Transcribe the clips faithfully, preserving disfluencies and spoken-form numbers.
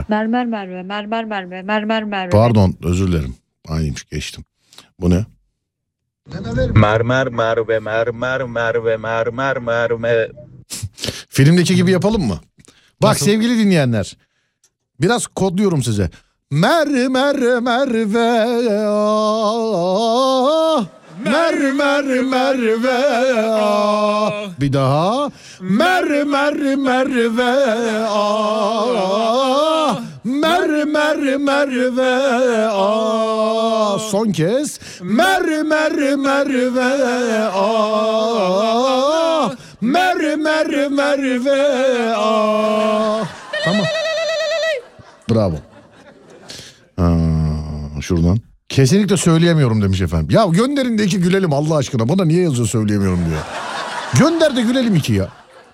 Mermer Merve, mermer Merve, mermer Merve. Pardon, özür dilerim. Aynıymış, geçtim. Bu ne? Mermer Merve, mermer Merve, mermer Merve. Filmdeki gibi yapalım mı? Bak Nasıl? sevgili dinleyenler. Biraz kodluyorum size. Mermer Merve. ah, Mermer Merve. ah. Bir daha. Mermer Merve. ah, Mermer Merve. ah. Son kez. Mermer Merve. ah, Mermer Merve. ah. Tamam. Bravo. Ha, şuradan. Kesinlikle söyleyemiyorum demiş efendim. Ya gönderin de iki gülelim Allah aşkına. Bana niye yazıyor söyleyemiyorum diyor. Gönder de gülelim iki ya.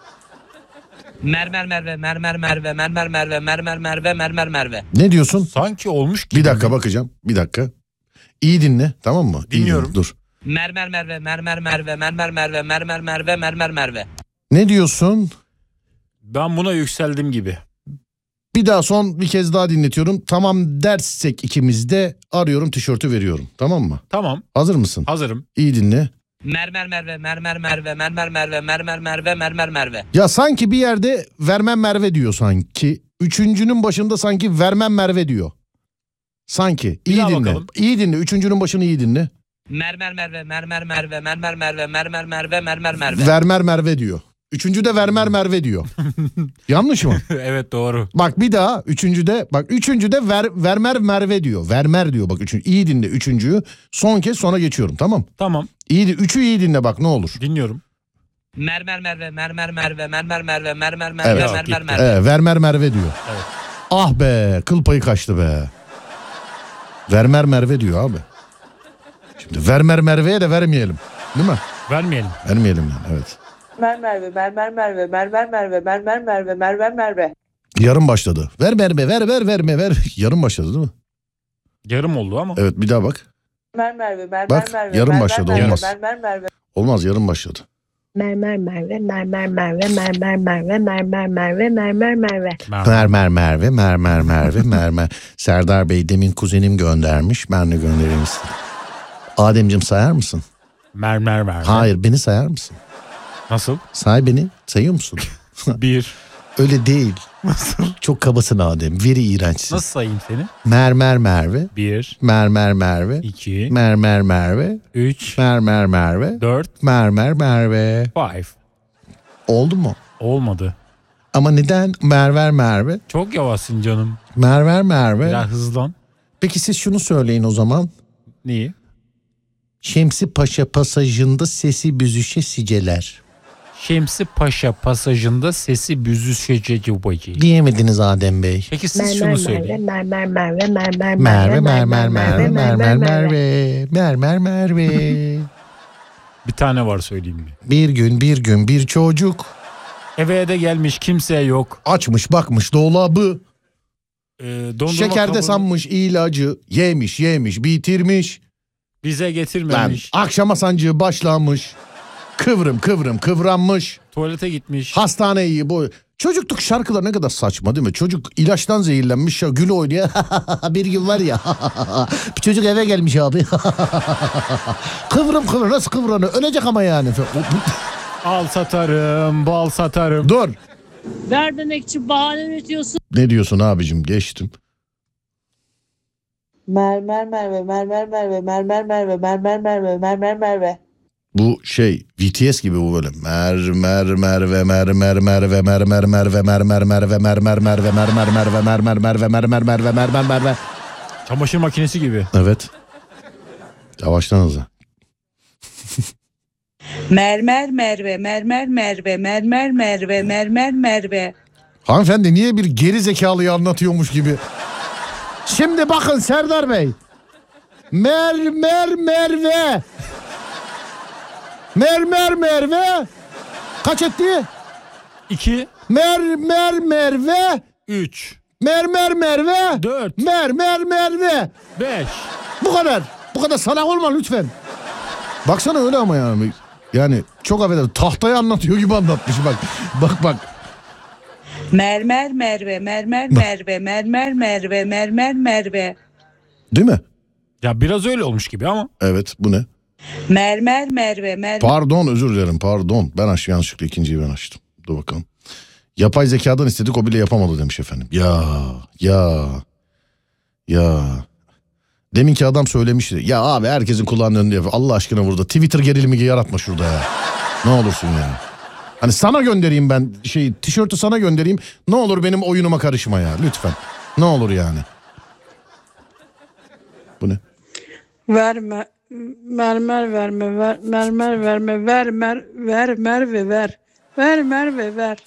Mermer Merve, mermer Merve, mermer Merve, mermer Merve, mermer Merve. Ne diyorsun? Sanki olmuş gibi. Bir dakika bakacağım. Bir dakika. İyi dinle, tamam mı? İyi Dinliyorum. dinle, dur. Mermer Merve, mermer Merve, mermer Merve, mermer Merve, mermer Merve. Ne diyorsun? Ben buna yükseldim gibi. Bir daha son bir kez daha dinletiyorum. Tamam dersek ikimiz de arıyorum, tişörtü veriyorum. Tamam mı? Tamam, Hazır mısın? hazırım. İyi dinle. Mermer Merve, mermer Merve, mermer Merve, mermer Merve, mermer Merve. Ya sanki bir yerde vermem Merve diyor sanki. Üçüncünün başında sanki vermem Merve diyor. Sanki. Bir İyi daha dinle. bakalım. İyi dinle. Üçüncünün başını iyi dinle. Mermer Merve, mermer Merve, mermer Merve, mermer Merve, mermer Merve. Vermer Merve diyor. Üçüncü de vermer Merve diyor. Yanlış mı? Evet, doğru. Bak bir daha üçüncüde bak üçüncüde ver, vermer Merve diyor. Vermer diyor bak üçüncü. İyi dinle üçüncüyü. Son kez sonra geçiyorum, tamam. Tamam, İyi, üçü iyi dinle bak ne olur. dinliyorum. Mermer Merve, mermer Merve, mermer Merve, mermer Merve, Evet. mermer Gitti. Merve. Evet, vermer Merve diyor. Evet. Ah be, kıl payı kaçtı be. Vermer Merve diyor abi. Şimdi vermer Merve'ye de vermeyelim. Değil mi? Vermeyelim. Vermeyelim yani, evet. Mermer Merve, mermer Merve, mermer Merve, mermer Merve, mermer Merve. Yarım başladı. Ver Merve, ver ver verme ver. Yarım başladı değil mi? Yarım oldu ama. Evet, bir daha bak. Mermer Merve, mermer Bak, Merve, yarım mermer başladı, Merve, olmaz. mermer Merve. Olmaz, yarım başladı. Mermer Merve, mermer Merve, mermer Merve, mermer Merve, mermer Merve. Mermer Merve, mermer Merve, mermer. Serdar Bey demin kuzenim göndermiş. Ben de göndereyim istedim. Ademciğim sayar mısın? Mermer mermer. Hayır, beni sayar mısın? Nasıl? Say beni. Sayıyor musun? Bir. Öyle değil. Çok kabasın Adem. Veri iğrençsin. Nasıl sayayım seni? Mermer Merve. Bir. Mermer Merve. iki. Mermer Merve. Üç. Mermer Merve. Dört. Mermer Merve. Five. Oldu mu? Olmadı. Ama neden Merver Merve? Çok yavaşsın canım. Merver Merve. Biraz hızlan. Peki siz şunu söyleyin o zaman. Neyi? Şemsi Paşa pasajında sesi büzüşe siceler. Şemsi Paşa pasajında sesi büzüşecek bacı. Diyemediniz Adem Bey. Peki siz Mermer şunu Merve, söyleyin. mermer Merve, mermer Merve mermer merve mermer merve mermer merve. Bir tane var söyleyeyim mi? Bir gün bir gün bir çocuk Eve de gelmiş kimse yok. açmış bakmış dolabı. Ee, dondurma Şekerde kabını sanmış ilacı. Yemiş yemiş bitirmiş. bize Lan getirmemiş. akşama sancığı başlamış. Kıvrım kıvrım kıvranmış. Tuvalete gitmiş. Hastaneyi boy. Çocukluk şarkılar ne kadar saçma değil mi? Çocuk ilaçtan zehirlenmiş ya, gül oynuyor. Bir gün var ya. Bir çocuk eve gelmiş abi. Kıvrım kıvrım nasıl kıvranıyor? Ölecek ama yani. Al satarım, bal satarım. Dur. Ver demekçi bahane üretiyorsun. Ne diyorsun abicim? Geçtim. Mermer Merve, mermer Merve, mermer Merve, mermer Merve, mermer Merve. Bu şey B T S gibi bu böyle. Mer mer merve mer mer merve mer mer merve mer mer merve mer mer merve mer mer merve mer mer merve mer mer merve mer mer merve. Çamaşır makinesi gibi. Evet. Yavaştan hızlı. Mermer Merve, mermer Merve, mermer Merve, mermer Merve. Hanımefendi niye bir geri zekalıyı anlatıyormuş gibi. Şimdi bakın Serdar Bey. Mermer Merve. Mermer Merve. Kaç etti? İki. Mermer Merve. Üç. Mermer Merve. Dört. Mermer Merve. Beş. Bu kadar. Bu kadar salak olma lütfen. Baksana öyle ama yani. Yani çok affedersin tahtayı anlatıyor gibi anlatmış bak. Bak bak. Mermer Merve, mermer Merve, mermer Merve, mermer Merve. Değil mi? Ya biraz öyle olmuş gibi ama. Evet, bu ne? Mermer Merve, mermer. Pardon, özür dilerim, pardon. Ben açtım yanlışlıkla, ikinciyi ben açtım. Dur bakalım. Yapay zekadan istedik, o bile yapamadı demiş efendim. Ya ya ya. Deminki adam söylemişti. Ya abi herkesin kulağının önünde yapıyor. Allah aşkına burada Twitter gerilimi yaratma şurada ya. Ne olursun ya. Hani sana göndereyim ben şey tişörtü sana göndereyim. Ne olur benim oyunuma karışma ya lütfen. Ne olur yani. Bu ne? Verme, mermer verme, ver, mermer verme, ver, mer, ver, merve ver. Ver, merve ver.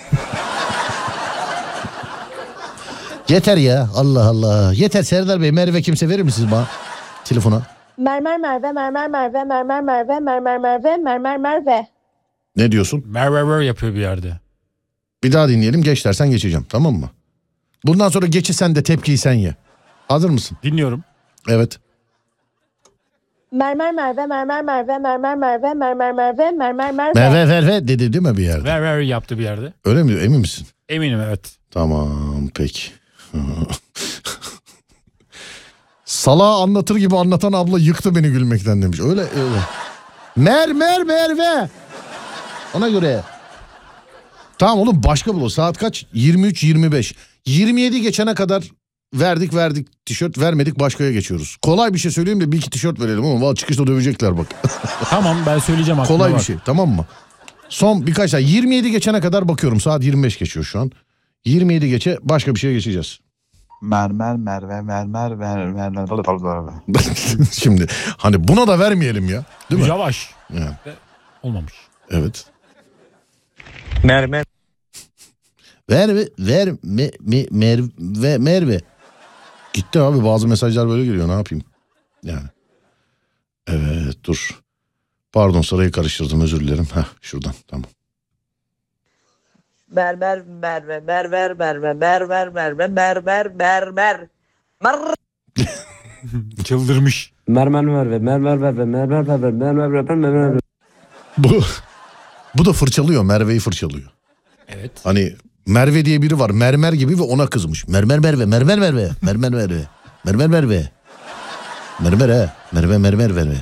Yeter ya, Allah Allah. Yeter Serdar Bey, Merve kimse verir misiniz bana telefona? Mermer Merve, mermer Merve, mermer Merve, mermer Merve, mermer Merve. Ne diyorsun? Merver yapıyor bir yerde. Bir daha dinleyelim, geç dersen geçeceğim, tamam mı? Bundan sonra geçi sen de tepkiyi sen ye. Hazır mısın? Dinliyorum. Evet. Mermer Merve, mermer Merve, mermer Merve, mermer Merve, mermer Merve. Merve Merve dedi değil mi bir yerde? Merver yaptı bir yerde. Öyle mi, emin misin? Eminim, evet. Tamam peki. Salağı anlatır gibi anlatan abla yıktı beni gülmekten demiş. Öyle öyle. Mer mer merve. Ona göre. Tamam oğlum, başka bul. Saat kaç? yirmi üç yirmi beş. yirmi yedi geçene kadar verdik verdik tişört, vermedik başkaya geçiyoruz. Kolay bir şey söyleyeyim de bir iki tişört verelim ama vallahi çıkışta dövecekler bak. Tamam, ben söyleyeceğim aklıma. Kolay bak. bir şey, tamam mı? Son birkaç saat, yirmi yedi geçene kadar bakıyorum, saat yirmi beş geçiyor şu an. yirmi yedi geçe başka bir şeye geçeceğiz. Mermer merve mermer mermer. Şimdi hani buna da vermeyelim ya. Değil mi? Yavaş. Yani, Olmamış. evet. Mermer. Ver ver me, me, Merve Merve. Gitti abi, bazı mesajlar böyle geliyor, ne yapayım? Yani. Evet dur. Pardon, sırayı karıştırdım, özür dilerim. Heh, şuradan tamam. Mermer Merve, mermer Merve, mermer Merve, mermer mermer. Mer. Çıldırmış. Mermer merve, mermer merve, mermer merve, mermer merve, mermer. Bu bu da fırçalıyor, Merve'yi fırçalıyor. Evet. Hani Merve diye biri var, mermer gibi, ve ona kızmış. Mermer Merve, mermer Merve, mermer Merve, mermer Merve. Mermer he, Merve mermer Merve.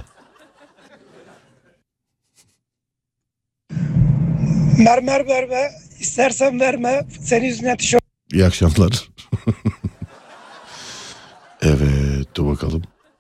Mermer verme, istersen verme, senin yüzünden tişört. İyi akşamlar. Evet, dur bakalım.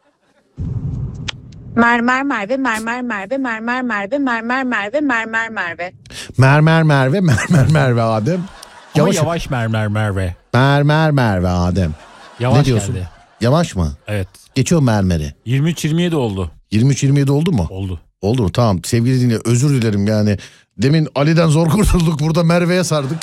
Mermer Merve, mermer Merve, mermer Merve, mermer Merve, mermer Merve. Mermer Merve, mermer Merve Adem. Ama Yavaş yavaş mermer Merve. Mermer Merve Adem. Yavaş Ne diyorsun? geldi. Yavaş mı? Evet. Geçiyor mermeri. yirmi üç yirmi yedi oldu. yirmi üç yirmi yedi oldu mu? Oldu. Oldu mu? Tamam. Sevgili dinleyen, özür dilerim yani. Demin Ali'den zor kurtulduk, burada Merve'ye sardık.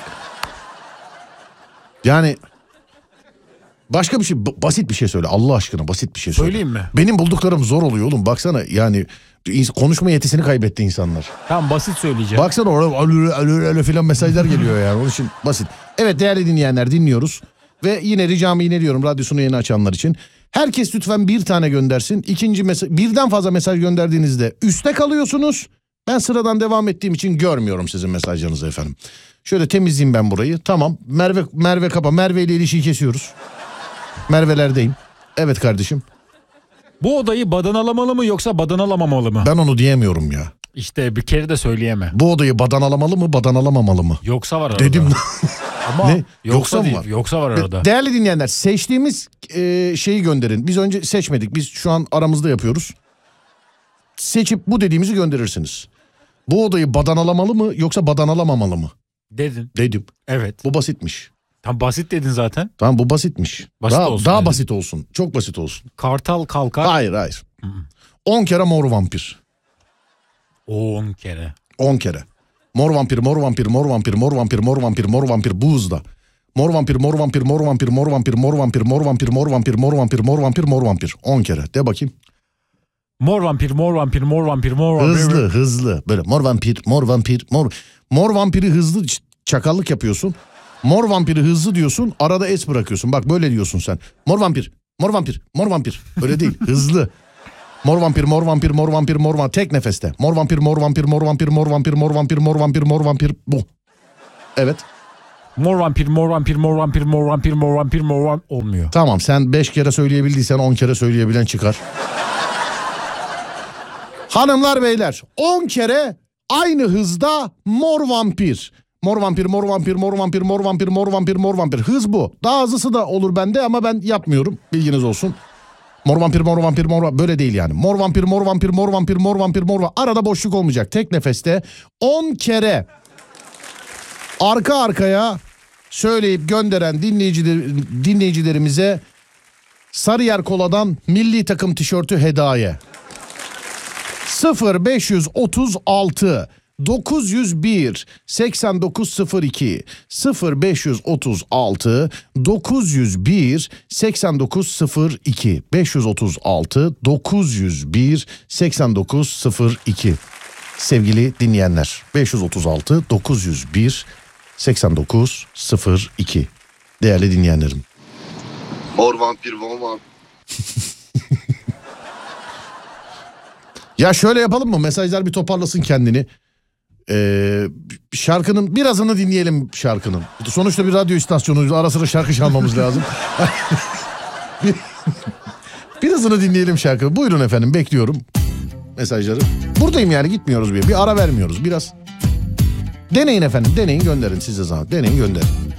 Yani başka bir şey, basit bir şey söyle Allah aşkına, basit bir şey söyle. Söyleyeyim mi? Benim bulduklarım zor oluyor oğlum, baksana yani konuşma yetisini kaybetti insanlar. Tamam, basit söyleyeceğim. Baksana orada alü alü alü filan mesajlar geliyor yani, onun için basit. Evet değerli dinleyenler, dinliyoruz ve yine ricamı yine diyorum radyosunu yeni açanlar için. Herkes lütfen bir tane göndersin. İkinci mesaj, birden fazla mesaj gönderdiğinizde üstte kalıyorsunuz. Ben sıradan devam ettiğim için görmüyorum sizin mesajlarınızı efendim. Şöyle temizleyeyim ben burayı. Tamam. Merve Merve kapa. Merve ile ilişkiyi kesiyoruz. Merve'lerdeyim. Evet kardeşim. Bu odayı badanalamalı mı yoksa badanalamalı mı? Ben onu diyemiyorum ya. İşte bir kere de söyleyeme. Bu odayı badanalamalı mı, badanalamamalı mı? Yoksa var arada. Dedim. Ama ne? Yoksa, Yoksa mı değil, var? Yoksa var arada. Değerli dinleyenler, seçtiğimiz e, şeyi gönderin. Biz önce seçmedik. Biz şu an aramızda yapıyoruz. Seçip bu dediğimizi gönderirsiniz. Bu odayı badanalamalı mı yoksa badanalamamalı mı? Dedin. Dedim. Evet. Bu basitmiş. Tam basit dedin zaten. Tamam, bu basitmiş. Basit daha olsun daha yani. basit olsun. Çok basit olsun. Kartal kalkar. Hayır hayır. on kere mor vampir. on kere. on kere. Mor vampir, mor vampir, mor vampir, mor vampir, mor vampir, mor vampir bu hızla. Mor vampir, mor vampir, mor vampir, mor vampir, mor vampir, mor vampir, mor vampir, mor vampir, mor vampir, mor vampir. on kere. De bakayım. Mor vampir, mor vampir, mor vampir, mor vampir. Hızlı, hızlı. Böyle mor vampir, mor vampir, mor. Mor vampiri hızlı çakallık yapıyorsun. Mor vampiri hızlı diyorsun, arada es bırakıyorsun. Bak böyle diyorsun sen. Mor vampir, mor vampir, mor vampir. Öyle değil, hızlı. Mor vampir, mor vampir, mor vampir, mor vampir. Tek nefeste. Mor vampir, mor vampir, mor vampir, mor vampir, mor vampir, mor vampir, mor vampir. Bu. Evet. Mor vampir, mor vampir, mor vampir, mor vampir, mor vampir, mor vampir olmuyor. Tamam, sen beş kere söyleyebildiysen on kere söyleyebilen çıkar. Hanımlar beyler, on kere aynı hızda mor vampir. Mor vampir, mor vampir, mor vampir, mor vampir, mor vampir, mor vampir. Hız bu. Daha hızlısı da olur bende ama ben yapmıyorum. Bilginiz olsun. Mor vampir, mor vampir, mor vampir. Böyle değil yani. Mor vampir, mor vampir, mor vampir, mor vampir, mor vampir. Arada boşluk olmayacak. Tek nefeste on kere arka arkaya söyleyip gönderen dinleyiciler, dinleyicilerimize Sarıyer Kola'dan milli takım tişörtü hediye. sıfır beş otuz altı dokuz yüz bir seksen dokuz sıfır iki sıfır beş otuz altı dokuz yüz bir seksen dokuz sıfır iki beş otuz altı dokuz yüz bir seksen dokuz sıfır iki. Sevgili dinleyenler, beş otuz altı dokuz yüz bir seksen dokuz sıfır iki. Değerli dinleyenlerim. Mor vampir, mor vampir. Ya şöyle yapalım mı? Mesajlar bir toparlasın kendini. Ee, şarkının birazını dinleyelim şarkının. Sonuçta bir radyo istasyonuyuz. Ara sıra şarkı çalmamız lazım. bir, birazını dinleyelim şarkı. Buyurun efendim, bekliyorum mesajları. Buradayım yani, gitmiyoruz bir. Bir ara vermiyoruz biraz. Deneyin efendim, deneyin, gönderin size zahmet. Deneyin, gönderin.